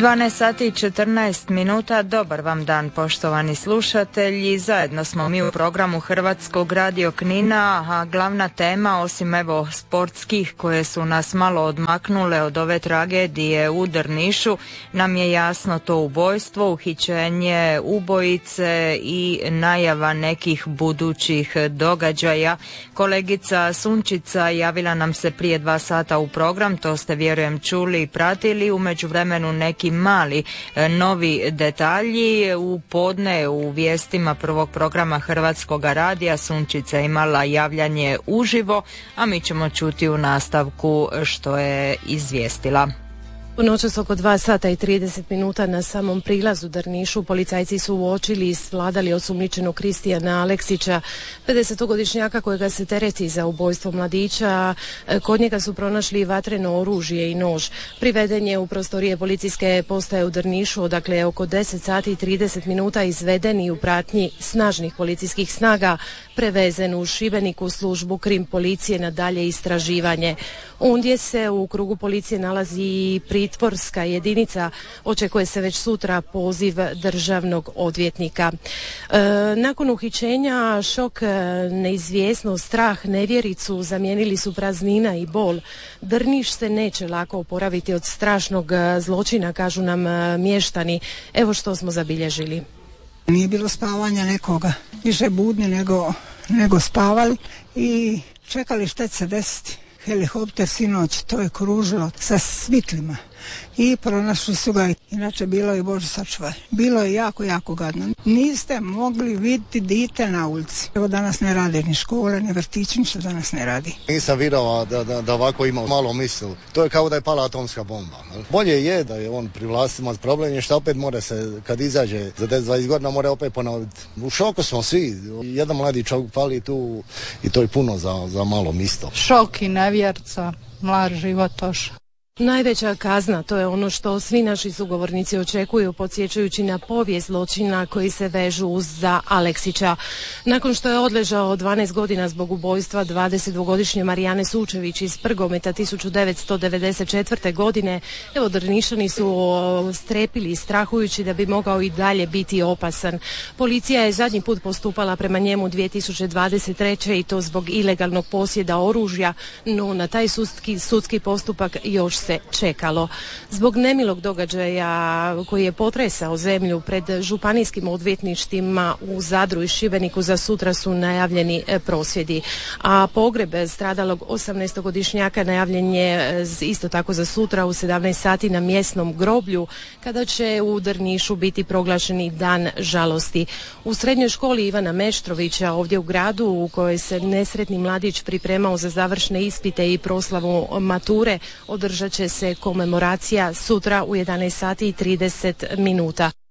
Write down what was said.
12 sati i 14 minuta, dobar vam dan poštovani slušatelji, zajedno smo mi u programu Hrvatskog radio Knina, a glavna tema osim evo sportskih koje su nas malo odmaknule od ove tragedije u Drnišu, nam je jasno to ubojstvo, uhićenje ubojice i najava nekih budućih događaja. Kolegica Sunčica javila nam se prije 2 sata u program, to ste vjerujem čuli i pratili, u međuvremenu neki mali novi detalji. U podne u vijestima prvog programa Hrvatskog radija Sunčica imala javljanje uživo, a mi ćemo čuti u nastavku što je izvijestila. U noćas oko 2 sata i 30 minuta na samom prilazu Drnišu policajci su uočili i svladali osumnjičenog Kristijana Aleksića, 50-godišnjaka kojega se tereti za ubojstvo mladića. Kod njega su pronašli vatreno oružje i nož. Priveden je u prostorije policijske postaje u Drnišu, odakle je oko 10 sati i 30 minuta izveden i u pratnji snažnih policijskih snaga prevezen u Šibenik u službu krim policije na dalje istraživanje. Ondje se u krugu policije nalazi i pritvorska jedinica, očekuje se već sutra poziv državnog odvjetnika. Nakon uhićenja šok, neizvjesnost, strah, nevjericu zamijenili su praznina i bol. Drniš se neće lako oporaviti od strašnog zločina, kažu nam mještani. Evo što smo zabilježili. Nije bilo spavanja nekoga, više budni nego spavali i čekali šta će se desiti. Helikopter sinoć, to je kružilo sa svitlima i pronašli su ga, inače bilo je Bože sačuvaj. Bilo je jako, jako gadno. Niste mogli vidjeti dite na ulici. Evo danas ne rade ni škole, ni vrtići, ništa danas ne radi. Nisam vjerovao da ovako ima malo misli. To je kao da je pala atomska bomba. Bolje je da je on pri vlastima, problem je što opet mora se, kad izađe za 10-20 godina, mora opet ponoviti. U šoku smo svi. Jedan mladi čovjek pali tu i to je puno za malo misto. Šok i nevjerca, mlad životoš. Najveća kazna, to je ono što svi naši sugovornici očekuju, podsjećajući na povijest zločina koji se vežu za Aleksića. Nakon što je odležao 12 godina zbog ubojstva 22-godišnje Marijane Sučević iz Prgometa 1994. godine, evo Drnišani su strepili strahujući da bi mogao i dalje biti opasan. Policija je zadnji put postupala prema njemu 2023. i to zbog ilegalnog posjeda oružja, no na taj sudski postupak još se čekalo. Zbog nemilog događaja koji je potresao zemlju pred županijskim odvjetništvima u Zadru i Šibeniku za sutra su najavljeni prosvjedi, a pogreb stradalog 18-godišnjaka najavljen je isto tako za sutra u 17 sati na mjesnom groblju, kada će u Drnišu biti proglašeni dan žalosti. U srednjoj školi Ivana Meštrovića ovdje u gradu, u kojoj se nesretni mladić pripremao za završne ispite i proslavu mature, održat će se komemoracija sutra u 11 sati i 30 minuta.